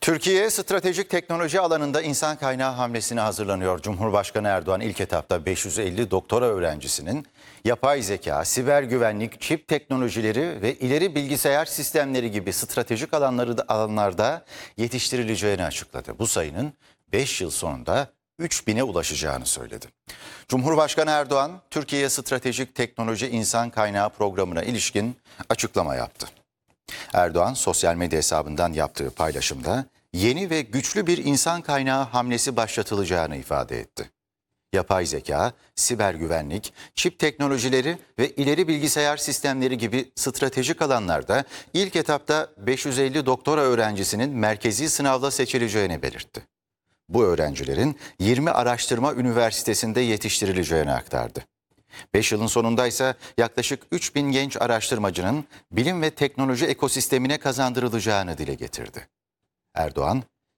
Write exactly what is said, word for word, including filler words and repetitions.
Türkiye stratejik teknoloji alanında insan kaynağı hamlesine hazırlanıyor. Cumhurbaşkanı Erdoğan ilk etapta beş yüz elli doktora öğrencisinin yapay zeka, siber güvenlik, çip teknolojileri ve ileri bilgisayar sistemleri gibi stratejik alanları da, alanlarda yetiştirileceğini açıkladı. Bu sayının beş yıl sonunda üç bine ulaşacağını söyledi. Cumhurbaşkanı Erdoğan, Türkiye Stratejik Teknoloji İnsan Kaynağı Programı'na ilişkin açıklama yaptı. Erdoğan sosyal medya hesabından yaptığı paylaşımda yeni ve güçlü bir insan kaynağı hamlesi başlatılacağını ifade etti. Yapay zeka, siber güvenlik, çip teknolojileri ve ileri bilgisayar sistemleri gibi stratejik alanlarda ilk etapta beş yüz elli doktora öğrencisinin merkezi sınavla seçileceğini belirtti. Bu öğrencilerin yirmi araştırma üniversitesinde yetiştirileceğini aktardı. beş yılın sonunda ise yaklaşık üç bin genç araştırmacının bilim ve teknoloji ekosistemine kazandırılacağını dile getirdi. Erdoğan,